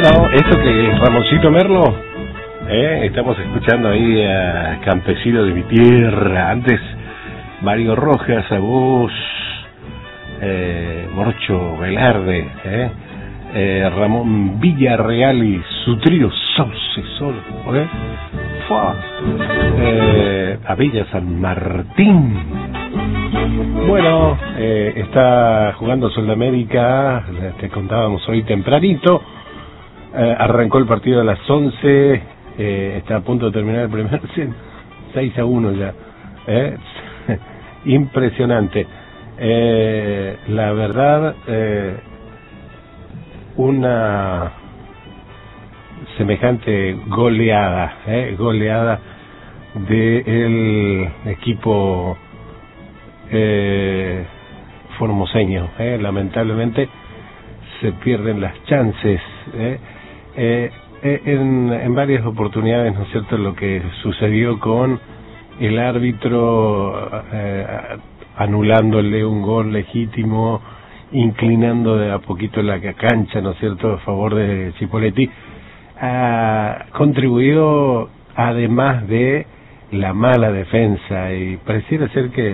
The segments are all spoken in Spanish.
Bueno, esto que es Ramoncito Merlo, estamos escuchando ahí a Campesino de mi tierra. Antes Mario Rojas, a vos, Morcho Velarde, Ramón Villarreal y su trío Sauce Sol, a Villa San Martín. Bueno, está jugando Sudamérica, te contábamos hoy tempranito. Arrancó el partido a las 11, está a punto de terminar el primer 6-1 ya. Impresionante. La verdad, una semejante goleada del equipo formoseño. Lamentablemente se pierden las chances. En varias oportunidades, ¿no es cierto?, lo que sucedió con el árbitro anulándole un gol legítimo, inclinando de a poquito la cancha, ¿no es cierto?, a favor de Chipolletti, ha contribuido, además de la mala defensa, y pareciera ser que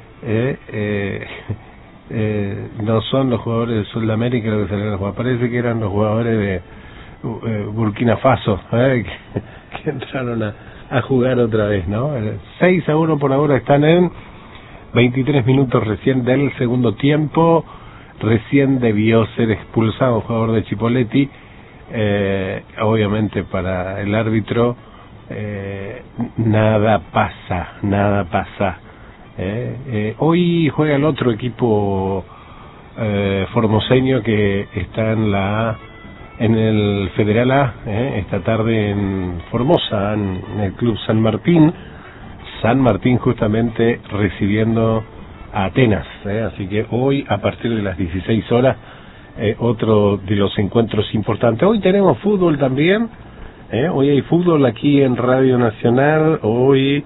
no son los jugadores de Sudamérica los que salieron a jugar, parece que eran los jugadores de Burkina Faso, que entraron a jugar otra vez, ¿no? 6-1 por ahora, están en 23 minutos recién del segundo tiempo. Recién debió ser expulsado un jugador de Chipolletti. Obviamente para el árbitro nada pasa. Hoy juega el otro equipo formoseño que está en el Federal A, esta tarde en Formosa, en el Club San Martín. San Martín justamente recibiendo a Atenas, así que hoy a partir de las 16 horas otro de los encuentros importantes. Hoy tenemos fútbol también, hoy hay fútbol aquí en Radio Nacional. Hoy,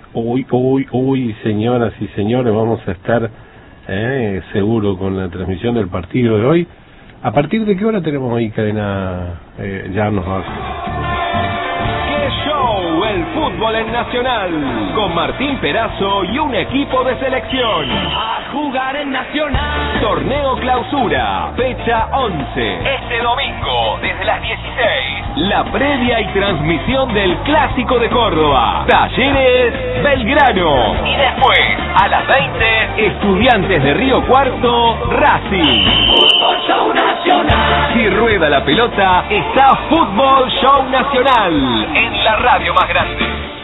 señoras y señores, vamos a estar seguro con la transmisión del partido de hoy. ¿A partir de qué hora tenemos ahí cadena? Ya nos va. ¡Qué show! El fútbol en Nacional, con Martín Perazo y un equipo de selección. A jugar en Nacional. Torneo Clausura, fecha 11. Este domingo, desde las 16. La previa y transmisión del Clásico de Córdoba. Talleres Belgrano. Y después, a las 20, Estudiantes de Río Cuarto, Racing. Fútbol Show Nacional. Si rueda la pelota, está Fútbol Show Nacional en la radio más grande.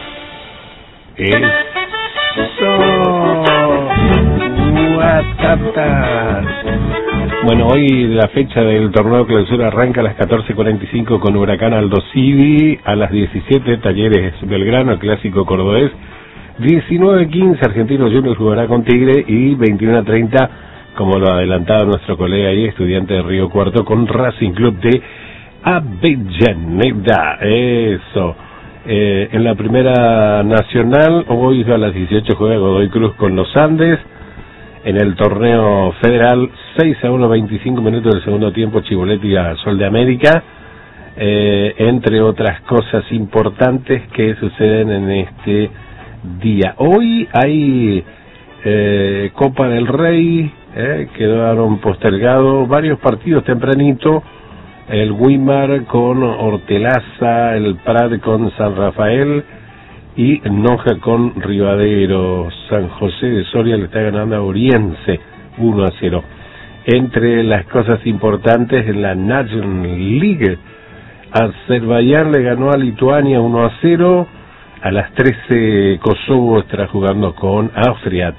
Bueno, hoy la fecha del torneo clausura arranca a las 14:45 con Huracán Aldo Civi, a las 17 Talleres Belgrano, clásico cordobés, 19:15 Argentinos Juniors jugará con Tigre, y 21:30, como lo adelantaba nuestro colega y estudiante de Río Cuarto, con Racing Club de Avellaneda. Eso. En la primera nacional, hoy a las 18 juega Godoy Cruz con los Andes. En el torneo federal, 6-1, 25 minutos del segundo tiempo, Chipolletti a Sol de América. Entre otras cosas importantes que suceden en este día. Hoy hay Copa del Rey, quedaron postergados varios partidos tempranito. El Weimar con Hortelaza, el Prat con San Rafael y Noja con Rivadero. San José de Soria le está ganando a Oriense 1-0. Entre las cosas importantes, en la National League, Azerbaiyán le ganó a Lituania 1-0. A las 13 Kosovo estará jugando con Austria.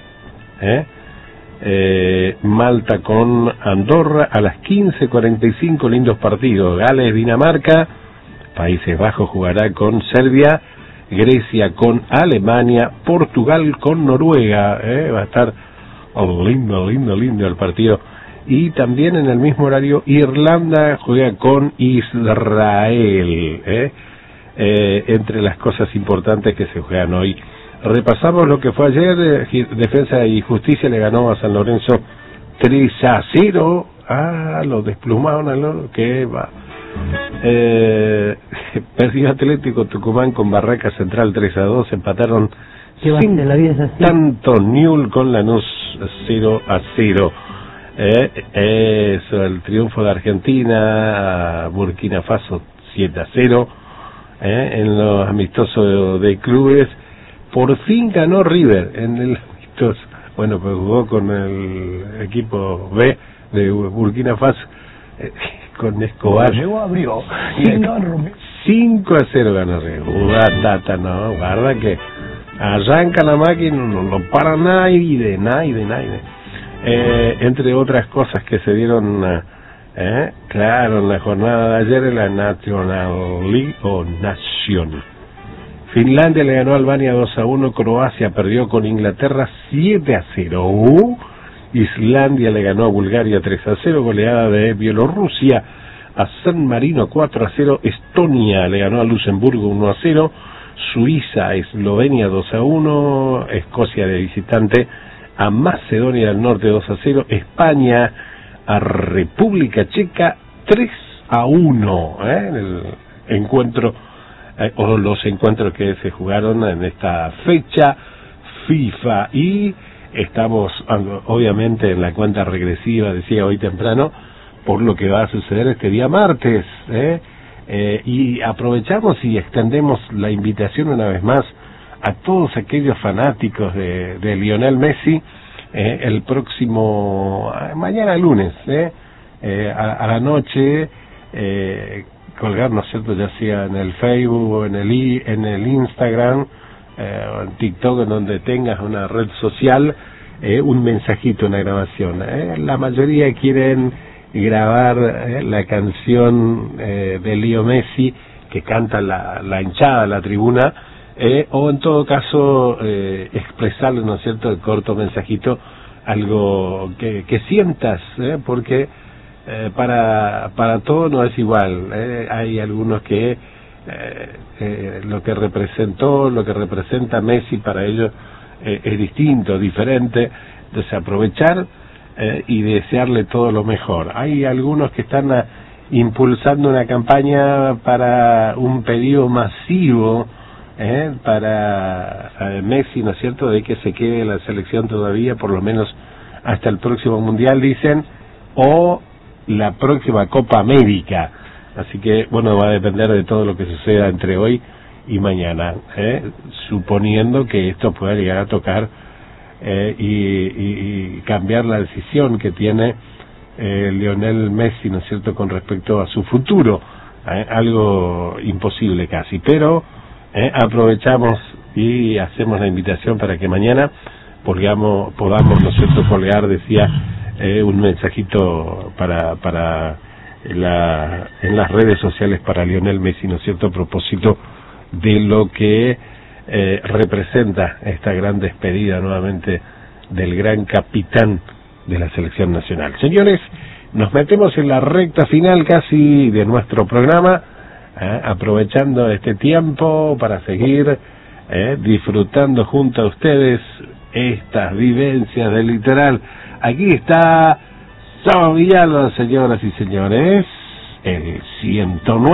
Malta con Andorra a las 15:45, lindos partidos. Gales Dinamarca, Países Bajos jugará con Serbia, Grecia con Alemania, Portugal con Noruega, va a estar lindo el partido. Y también en el mismo horario Irlanda juega con Israel, entre las cosas importantes que se juegan hoy. Repasamos lo que fue ayer. Defensa y Justicia le ganó a San Lorenzo 3-0. Lo desplumaron, que va. Perdió Atlético Tucumán con Barraca Central 3-2, empataron la vida es así. Tanto Newell con Lanús 0-0. Eso, el triunfo de Argentina, Burkina Faso 7-0. En los amistosos de clubes, por fin ganó River en el amistoso. Bueno, pues jugó con el equipo B de Burkina Faso, con Escobar. 5-0 ganó River. Tata, no, guarda que arranca la máquina, no para nadie. Entre otras cosas que se dieron, claro, en la jornada de ayer en la National League o Nación. Finlandia le ganó a Albania 2-1, Croacia perdió con Inglaterra 7-0, Islandia le ganó a Bulgaria 3-0, goleada de Bielorrusia a San Marino 4-0, Estonia le ganó a Luxemburgo 1-0, Suiza a Eslovenia 2-1, Escocia de visitante a Macedonia del Norte 2-0, España a República Checa 3-1, en el encuentro o los encuentros que se jugaron en esta fecha FIFA, y estamos obviamente en la cuenta regresiva, decía hoy temprano, por lo que va a suceder este día martes, y aprovechamos y extendemos la invitación una vez más a todos aquellos fanáticos de Lionel Messi, el próximo mañana lunes, a la noche, colgar, ¿no es cierto?, ya sea en el Facebook o en el Instagram, o en TikTok, en donde tengas una red social, un mensajito, una grabación. La mayoría quieren grabar la canción de Leo Messi que canta la hinchada, la tribuna, o en todo caso expresarle, ¿no es cierto?, el corto mensajito, algo que sientas, porque para todo no es igual. Hay algunos que lo que representa Messi para ellos es distinto, diferente. Entonces aprovechar y desearle todo lo mejor. Hay algunos que están impulsando una campaña para un pedido masivo para Messi, ¿no es cierto?, de que se quede en la selección todavía, por lo menos hasta el próximo Mundial, dicen, o la próxima Copa América. Así que, bueno, va a depender de todo lo que suceda entre hoy y mañana, suponiendo que esto pueda llegar a tocar y cambiar la decisión que tiene Lionel Messi, ¿no es cierto?, con respecto a su futuro, algo imposible casi, pero aprovechamos y hacemos la invitación para que mañana podamos, ¿no es cierto?, colgar, decía, un mensajito para en las redes sociales para Lionel Messi, ¿no es cierto?, a propósito de lo que representa esta gran despedida nuevamente del gran capitán de la selección nacional. Señores, nos metemos en la recta final casi de nuestro programa, aprovechando este tiempo para seguir disfrutando junto a ustedes estas vivencias del litoral. Aquí está Sábado Villalba, señoras y señores, el 109.